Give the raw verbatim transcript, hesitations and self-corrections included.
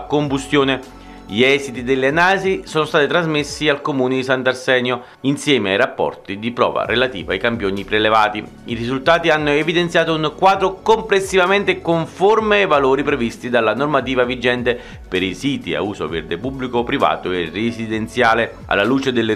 combustione. Gli esiti delle analisi sono stati trasmessi al comune di Sant'Arsenio insieme ai rapporti di prova relativi ai campioni prelevati. I risultati hanno evidenziato un quadro complessivamente conforme ai valori previsti dalla normativa vigente per i siti a uso verde pubblico, privato e residenziale. Alla luce delle